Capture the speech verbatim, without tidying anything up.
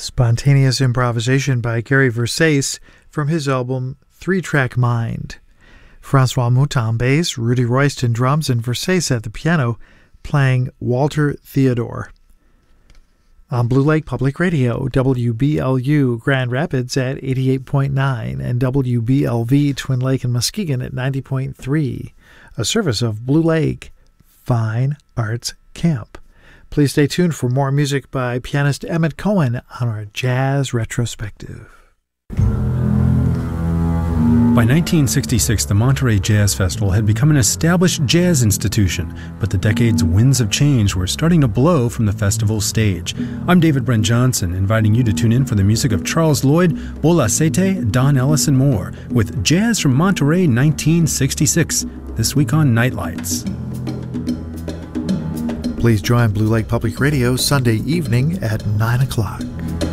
Spontaneous improvisation by Gary Versace from his album Three-Track Mind. Francois Mouton bass, Rudy Royston drums, and Versace at the piano playing Walter Theodore. On Blue Lake Public Radio, W B L U Grand Rapids at eighty-eight point nine and W B L V Twin Lake and Muskegon at ninety point three, a service of Blue Lake Fine Arts Camp. Please stay tuned for more music by pianist Emmett Cohen on our Jazz Retrospective. By nineteen sixty-six, the Monterey Jazz Festival had become an established jazz institution, but the decade's winds of change were starting to blow from the festival's stage. I'm David Brent Johnson, inviting you to tune in for the music of Charles Lloyd, Bola Sete, Don Ellis, and more, with Jazz from Monterey nineteen sixty-six, this week on Nightlights. Please join Blue Lake Public Radio Sunday evening at nine o'clock.